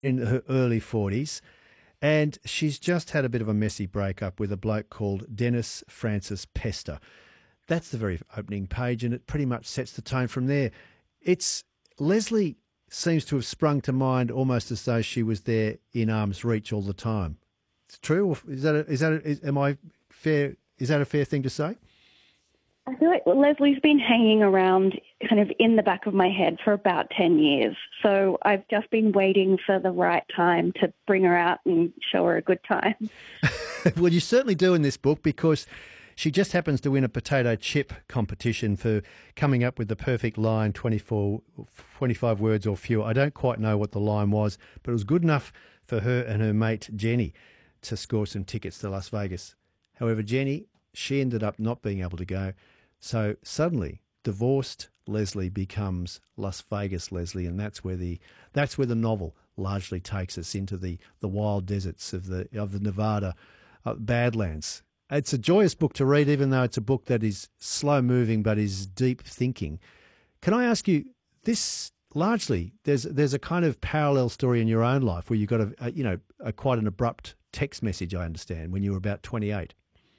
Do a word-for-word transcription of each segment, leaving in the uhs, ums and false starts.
in her early forties, and she's just had a bit of a messy breakup with a bloke called Dennis Francis Pester. That's the very opening page, and it pretty much sets the tone from there. It's Leslie seems to have sprung to mind almost as though she was there in arm's reach all the time. It's true, or is that a, is that a, is, am I fair? Is that a fair thing to say? I feel like Leslie's been hanging around kind of in the back of my head for about ten years. So I've just been waiting for the right time to bring her out and show her a good time. Well, you certainly do in this book, because she just happens to win a potato chip competition for coming up with the perfect line, twenty-four, twenty-five words or fewer. I don't quite know what the line was, but it was good enough for her and her mate Jenny to score some tickets to Las Vegas. However, Jenny, she ended up not being able to go. So suddenly, divorced Leslie becomes Las Vegas Leslie, and that's where the that's where the novel largely takes us, into the, the wild deserts of the of the Nevada uh, Badlands. It's a joyous book to read, even though it's a book that is slow moving but is deep thinking. Can I ask you, this largely there's there's a kind of parallel story in your own life where you got a, a you know a, quite an abrupt text message, I understand, when you were about twenty-eight.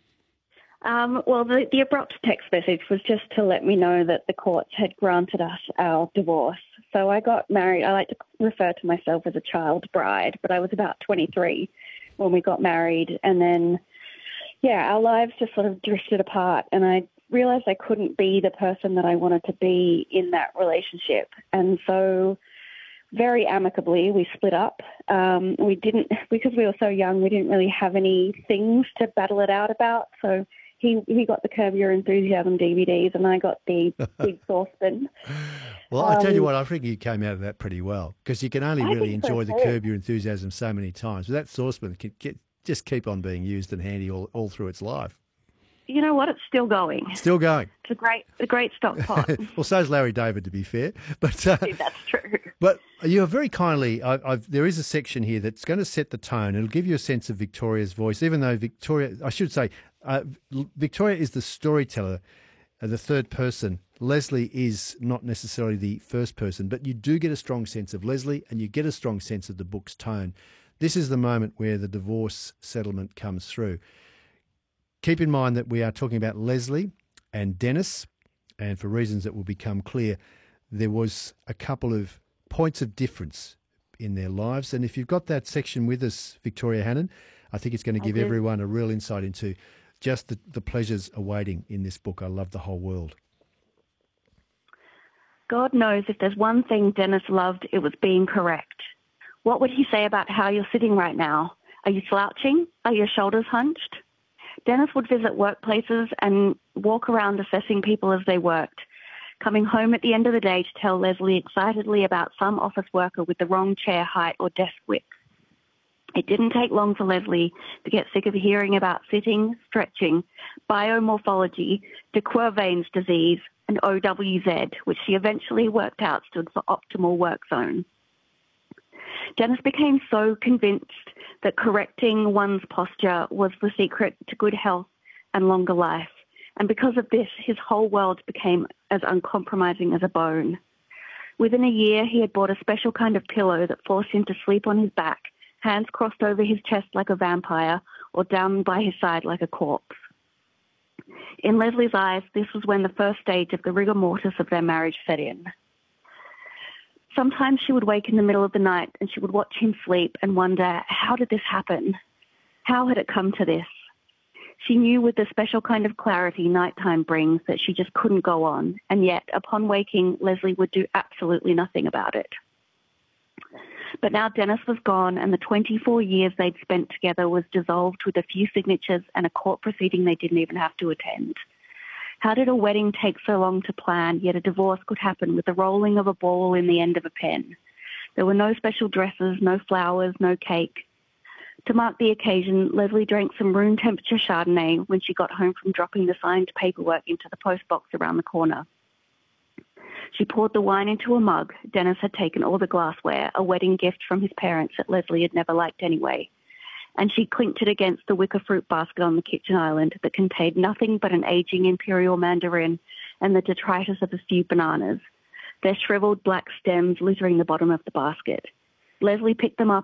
Um, well, the, the abrupt text message was just to let me know that the courts had granted us our divorce. So I got married. I like to refer to myself as a child bride, but I was about twenty-three when we got married. And then, yeah, our lives just sort of drifted apart. And I realized I couldn't be the person that I wanted to be in that relationship. And so very amicably, we split up. Um, we didn't, because we were so young, we didn't really have any things to battle it out about. So He he got the Curb Your Enthusiasm D V Ds, and I got the big saucepan. Well, I tell you Um, what, I think you came out of that pretty well, because you can only I really think so enjoy the too. Curb Your Enthusiasm so many times. But that saucepan can get, just keep on being used and handy all, all through its life. You know what? It's still going. Still going. It's a great a great stock pot. Well, so's Larry David, to be fair. But uh, That's true. But you are very kindly, I, I've, there is a section here that's going to set the tone. It'll give you a sense of Victoria's voice, even though Victoria, I should say, uh, Victoria is the storyteller, uh, the third person. Leslie is not necessarily the first person, but you do get a strong sense of Leslie, and you get a strong sense of the book's tone. This is the moment where the divorce settlement comes through. Keep in mind that we are talking about Leslie and Dennis, and for reasons that will become clear, there was a couple of points of difference in their lives. And if you've got that section with us, Victoria Hannon, I think it's going to give everyone a real insight into just the, the pleasures awaiting in this book. I love the whole world. God knows if there's one thing Dennis loved, it was being correct. What would he say about how you're sitting right now? Are you slouching? Are your shoulders hunched? Dennis would visit workplaces and walk around assessing people as they worked, coming home at the end of the day to tell Leslie excitedly about some office worker with the wrong chair height or desk width. It didn't take long for Leslie to get sick of hearing about sitting, stretching, biomorphology, de Quervain's disease, and O W Z, which she eventually worked out stood for optimal work zone. Dennis became so convinced that correcting one's posture was the secret to good health and longer life. And because of this, his whole world became as uncompromising as a bone. Within a year, he had bought a special kind of pillow that forced him to sleep on his back, hands crossed over his chest like a vampire, or down by his side like a corpse. In Leslie's eyes, this was when the first stage of the rigor mortis of their marriage set in. Sometimes she would wake in the middle of the night and she would watch him sleep and wonder, how did this happen? How had it come to this? She knew with the special kind of clarity nighttime brings that she just couldn't go on, and yet, upon waking, Leslie would do absolutely nothing about it. But now Dennis was gone, and the twenty-four years they'd spent together was dissolved with a few signatures and a court proceeding they didn't even have to attend. How did a wedding take so long to plan, yet a divorce could happen with the rolling of a ball in the end of a pen? There were no special dresses, no flowers, no cake. To mark the occasion, Leslie drank some room temperature Chardonnay when she got home from dropping the signed paperwork into the post box around the corner. She poured the wine into a mug. Dennis had taken all the glassware, a wedding gift from his parents that Leslie had never liked anyway. And she clinked it against the wicker fruit basket on the kitchen island that contained nothing but an aging imperial mandarin and the detritus of a few bananas, their shriveled black stems littering the bottom of the basket. Leslie picked them up